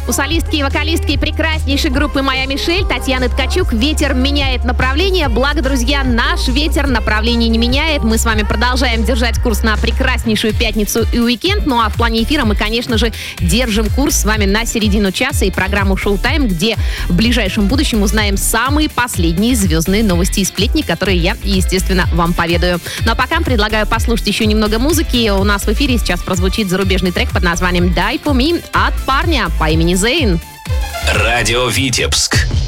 У солистки и вокалистки прекраснейшей группы «Моя Мишель» Татьяны Ткачук ветер меняет направление. Благо, друзья, наш ветер направление не меняет. Мы с вами продолжаем держать курс на прекраснейшую пятницу и уикенд. Ну а в плане эфира мы, конечно же, держим курс с вами на середину часа и программу «Шоу-тайм», где в ближайшем будущем узнаем самые последние звездные новости и сплетни, которые я, естественно, вам поведаю. Ну а пока предлагаю послушать еще немного музыки. У нас в эфире сейчас прозвучит зарубежный трек под названием «Die for Me» от парня по имени Зейн. Радио Витебск.